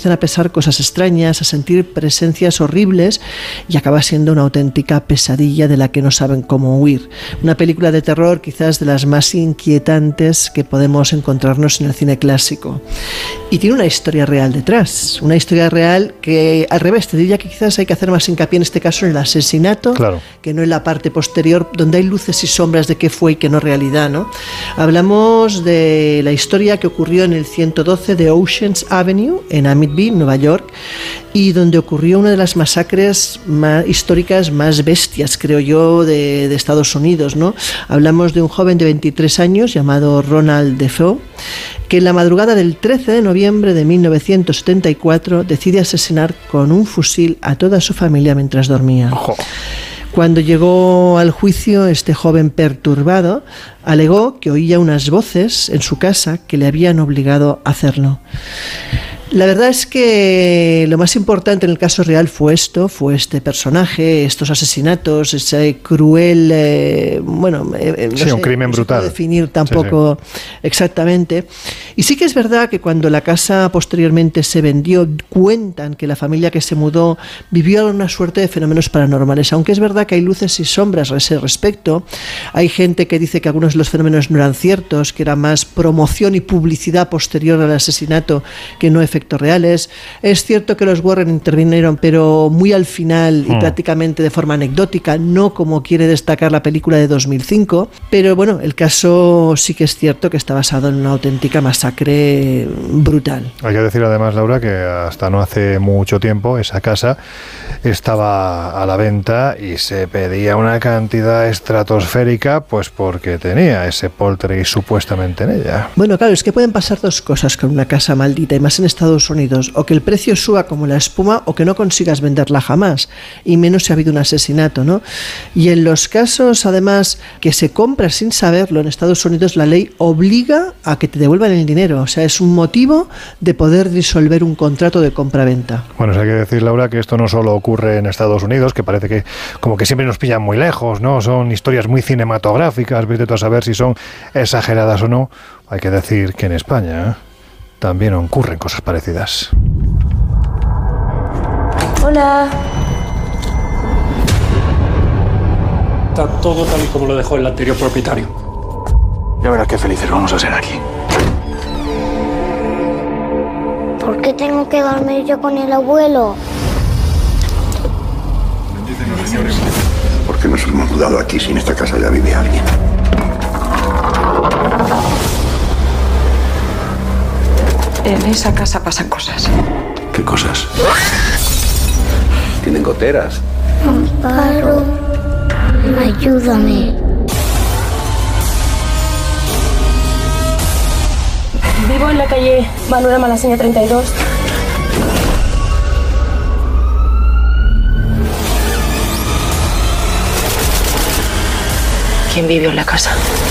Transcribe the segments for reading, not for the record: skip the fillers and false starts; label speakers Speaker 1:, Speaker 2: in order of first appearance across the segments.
Speaker 1: empiezan a pasar cosas extrañas, a sentir presencias horribles y acaba siendo una auténtica pesadilla de la que no saben cómo huir. Una película de terror quizás de las más inquietantes que podemos encontrarnos en el cine clásico. Y tiene una historia real detrás, una historia real que al revés, te diría que quizás hay que hacer más hincapié en este caso en el asesinato, claro, que no en la parte posterior donde hay luces y sombras de qué fue y qué no realidad, ¿no? Hablamos de la historia que ocurrió en el 112 de Oceans Avenue en Amityville, Nueva York, y donde ocurrió una de las masacres históricas más bestias, creo yo, de Estados Unidos, ¿no? Hablamos de un joven de 23 años llamado Ronald Defoe, que en la madrugada del 13 de noviembre de 1974 decide asesinar con un fusil a toda su familia mientras dormía. ¡Ojo! Cuando llegó al juicio, este joven perturbado alegó que oía unas voces en su casa que le habían obligado a hacerlo. La verdad es que lo más importante en el caso real fue este personaje, estos asesinatos, ese cruel, no sé,
Speaker 2: un crimen brutal.
Speaker 1: No sé definir tampoco exactamente. Y sí que es verdad que cuando la casa posteriormente se vendió, cuentan que la familia que se mudó vivió una suerte de fenómenos paranormales, aunque es verdad que hay luces y sombras a ese respecto. Hay gente que dice que algunos de los fenómenos no eran ciertos, que era más promoción y publicidad posterior al asesinato que no efectos reales. Es cierto que los Warren intervinieron, pero muy al final y prácticamente de forma anecdótica, no como quiere destacar la película de 2005, pero bueno, el caso sí que es cierto que está basado en una auténtica masacre brutal.
Speaker 2: Hay que decir además, Laura, que hasta no hace mucho tiempo esa casa estaba a la venta y se pedía una cantidad estratosférica, pues porque tenía ese poltergeist supuestamente en ella.
Speaker 1: Bueno, claro, es que pueden pasar dos cosas con una casa maldita, y más en Estados Unidos, o que el precio suba como la espuma o que no consigas venderla jamás, y menos si ha habido un asesinato, ¿no? Y en los casos, además, que se compra sin saberlo, en Estados Unidos la ley obliga a que te devuelvan el dinero, o sea, es un motivo de poder disolver un contrato de compra-venta.
Speaker 2: Bueno, hay que decir, Laura, que esto no solo ocurre en Estados Unidos, que parece que como que siempre nos pillan muy lejos, ¿no? Son historias muy cinematográficas, vete tú a saber si son exageradas o no. Hay que decir que en España también ocurren cosas parecidas.
Speaker 3: Hola.
Speaker 4: Está todo tal y como lo dejó el anterior propietario.
Speaker 5: Ya verás qué felices vamos a ser aquí.
Speaker 3: ¿Por qué tengo que dormir yo con el abuelo?
Speaker 5: ¿Por qué nos hemos mudado aquí si en esta casa ya vive alguien?
Speaker 6: En esa casa pasan cosas.
Speaker 5: ¿Qué cosas? Tienen goteras.
Speaker 3: Amparo, ayúdame.
Speaker 7: Vivo en la calle Manuela Malasaña 32.
Speaker 6: ¿Quién vivió en la casa?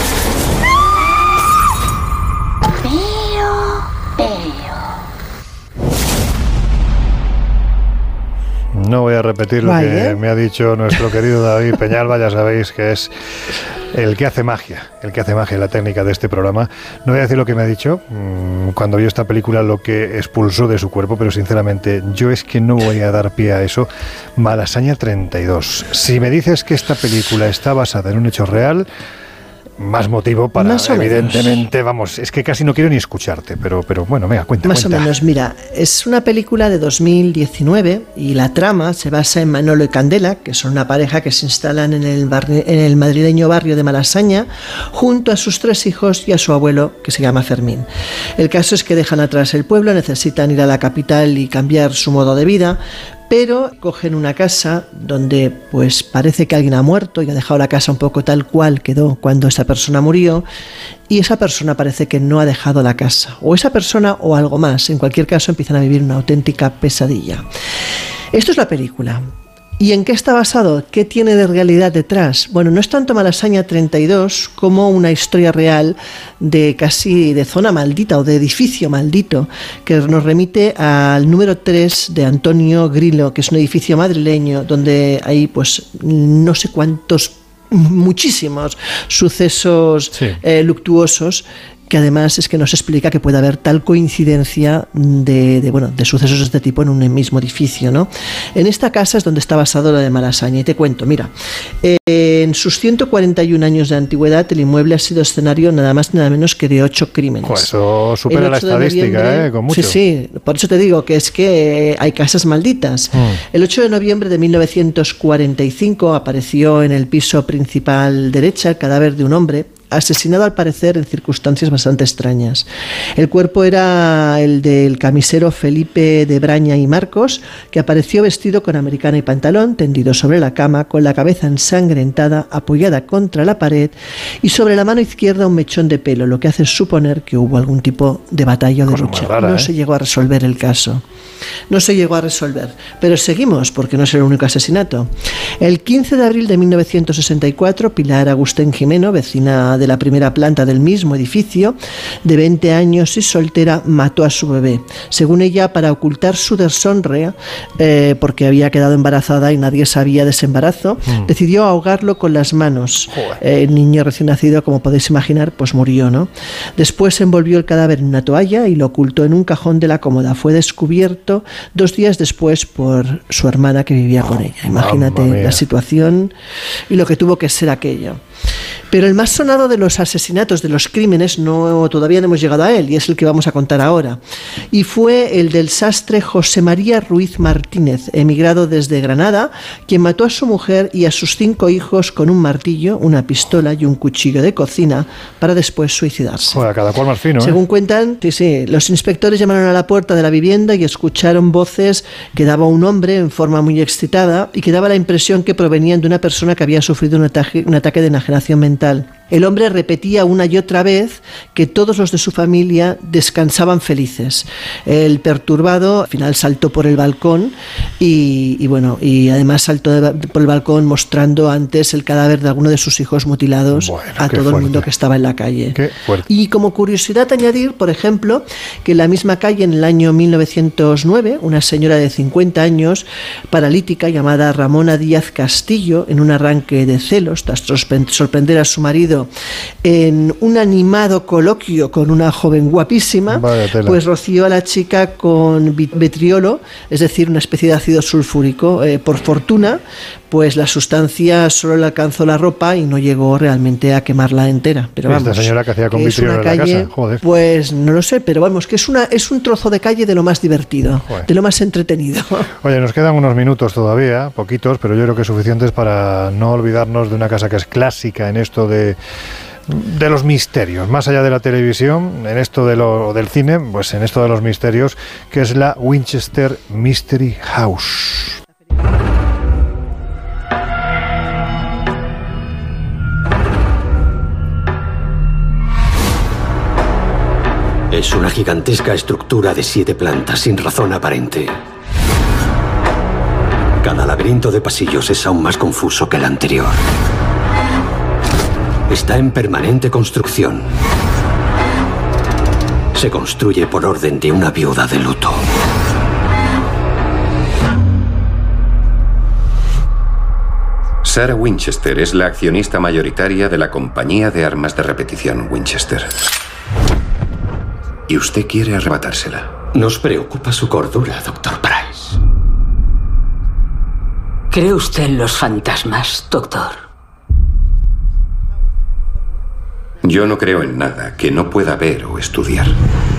Speaker 2: No voy a repetir lo que me ha dicho nuestro querido David Peñalba, ya sabéis que es el que hace magia, la técnica de este programa. No voy a decir lo que me ha dicho cuando vio esta película, lo que expulsó de su cuerpo, pero sinceramente yo es que no voy a dar pie a eso. Malasaña 32. Si me dices que esta película está basada en un hecho real, más motivo para, evidentemente, vamos, es que casi no quiero ni escucharte, pero bueno, venga, cuenta.
Speaker 1: Más o menos, mira, es una película de 2019 y la trama se basa en Manolo y Candela, que son una pareja que se instalan en el madrileño barrio de Malasaña, junto a sus 3 hijos y a su abuelo, que se llama Fermín. El caso es que dejan atrás el pueblo, necesitan ir a la capital y cambiar su modo de vida, pero cogen una casa donde pues parece que alguien ha muerto y ha dejado la casa un poco tal cual quedó cuando esa persona murió, y esa persona parece que no ha dejado la casa, o esa persona o algo más. En cualquier caso empiezan a vivir una auténtica pesadilla. Esto es la película. ¿Y en qué está basado? ¿Qué tiene de realidad detrás? Bueno, no es tanto Malasaña 32 como una historia real de casi de zona maldita o de edificio maldito, que nos remite al número 3 de Antonio Grillo, que es un edificio madrileño donde hay pues no sé cuántos, muchísimos sucesos luctuosos, que además es que no se explica que pueda haber tal coincidencia de sucesos de este tipo en un mismo edificio, ¿no? En esta casa es donde está basado la de Malasaña, y te cuento, mira, en sus 141 años de antigüedad el inmueble ha sido escenario nada más ni nada menos que de 8 crímenes.
Speaker 2: Pues eso supera la estadística, con mucho.
Speaker 1: Sí, por eso te digo que es que hay casas malditas. El 8 de noviembre de 1945 apareció en el piso principal derecha el cadáver de un hombre asesinado al parecer en circunstancias bastante extrañas. El cuerpo era el del camisero Felipe de Braña y Marcos, que apareció vestido con americana y pantalón, tendido sobre la cama, con la cabeza ensangrentada, apoyada contra la pared, y sobre la mano izquierda un mechón de pelo, lo que hace suponer que hubo algún tipo de batalla o de lucha. No se llegó a resolver el caso. No se llegó a resolver, pero seguimos, porque no es el único asesinato. El 15 de abril de 1964, Pilar Agustín Jimeno, vecina de la primera planta del mismo edificio, de 20 años y soltera, mató a su bebé. Según ella, para ocultar su deshonra, porque había quedado embarazada y nadie sabía de ese embarazo, decidió ahogarlo con las manos. El niño recién nacido, como podéis imaginar, pues murió, ¿no? Después envolvió el cadáver en una toalla y lo ocultó en un cajón de la cómoda. Fue descubierto 2 días después por su hermana que vivía con ella. Imagínate la situación y lo que tuvo que ser aquello. Pero el más sonado de los asesinatos, de los crímenes, todavía no hemos llegado a él, y es el que vamos a contar ahora. Y fue el del sastre José María Ruiz Martínez, emigrado desde Granada, quien mató a su mujer y a sus 5 hijos con un martillo, una pistola y un cuchillo de cocina para después suicidarse.
Speaker 2: Bueno, cada cual más fino,
Speaker 1: Según cuentan, los inspectores llamaron a la puerta de la vivienda y escucharon voces que daba un hombre en forma muy excitada y que daba la impresión que provenían de una persona que había sufrido un ataque de enajenación mental. El hombre repetía una y otra vez que todos los de su familia descansaban felices. El perturbado al final saltó por el balcón y además saltó por el balcón mostrando antes el cadáver de alguno de sus hijos mutilados a todo el mundo que estaba en la calle. Y como curiosidad añadir, por ejemplo, que en la misma calle en el año 1909 una señora de 50 años paralítica llamada Ramona Díaz Castillo, en un arranque de celos tras sorprender a su marido en un animado coloquio con una joven guapísima, pues roció a la chica con vitriolo, es decir, una especie de ácido sulfúrico. Por fortuna, pues la sustancia solo le alcanzó la ropa y no llegó realmente a quemarla entera. Pero vamos,
Speaker 2: esta señora que hacía con vitriolo en la casa, joder.
Speaker 1: Pues no lo sé, pero vamos, que es un trozo de calle de lo más divertido, de lo más entretenido.
Speaker 2: Oye, nos quedan unos minutos todavía, poquitos, pero yo creo que suficientes para no olvidarnos de una casa que es clásica en esto de los misterios, más allá de la televisión, en esto del cine, pues en esto de los misterios, que es la Winchester Mystery House.
Speaker 8: Es una gigantesca estructura de 7 plantas sin razón aparente. Cada laberinto de pasillos es aún más confuso que el anterior. Está en permanente construcción. Se construye por orden de una viuda de luto.
Speaker 9: Sarah Winchester es la accionista mayoritaria de la compañía de armas de repetición Winchester. Y usted quiere arrebatársela.
Speaker 8: Nos preocupa su cordura, Dr. Price.
Speaker 10: ¿Cree usted en los fantasmas, doctor?
Speaker 9: Yo no creo en nada que no pueda ver o estudiar.